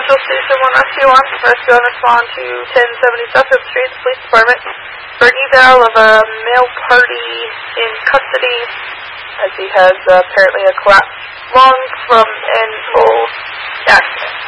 Central Station 1 Rescue 1. Rescue on respond to 1070 Suffolk Street, the Police Department, for an eval of a male party in custody, as he has apparently a collapsed lung from an old accident.